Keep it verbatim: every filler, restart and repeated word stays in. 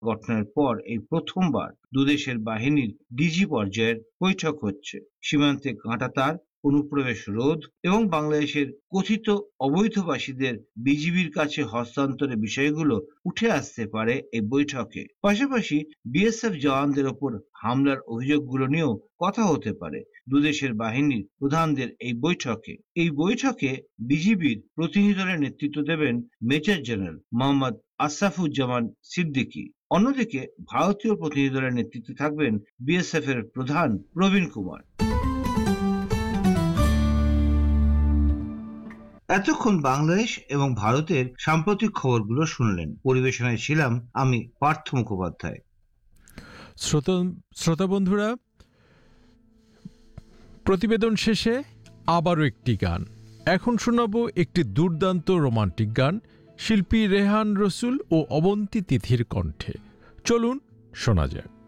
গঠনের পর এই প্রথমবার দুদেশের বাহিনীর ডিজি পর্যায়ের বৈঠক হচ্ছে। সীমান্তে কাঁটাতার, অনুপ্রবেশ রোধ এবং বাংলাদেশের কথিত অবৈধবাসীদের বিজিবির কাছে হস্তান্তরের বিষয়গুলো উঠে আসতে পারে এই বৈঠকে। পাশাপাশি বিএসএফ জওয়ানদের ওপর হামলার অভিযোগগুলো নিয়েও কথা হতে পারে দুদেশের বাহিনীর প্রধানদের এই বৈঠকে। এই বৈঠকে বিজিবির প্রতিনিধি দলের নেতৃত্ব দেবেন মেজর জেনারেল মোহাম্মদ আশরাফুজ্জামান সিদ্দিকী। অন্যদিকে ভারতীয় প্রতিনিধি দলের নেতৃত্বে থাকবেন বিএসএফ এর প্রধান প্রবীণ কুমার। এতক্ষণ বাংলাদেশ এবং ভারতের সাম্প্রতিক খবরগুলো শুনলেন। পরিবেশনায় ছিলাম আমি পার্থ মুখোপাধ্যায়। শ্রোতা বন্ধুরা, প্রতিবেদন শেষে আবারও একটি গান। এখন শোনাবো একটি দুর্দান্ত রোমান্টিক গান, শিল্পী রেহান রসুল ও অবন্তী তিথির কণ্ঠে। চলুন শোনা যাক।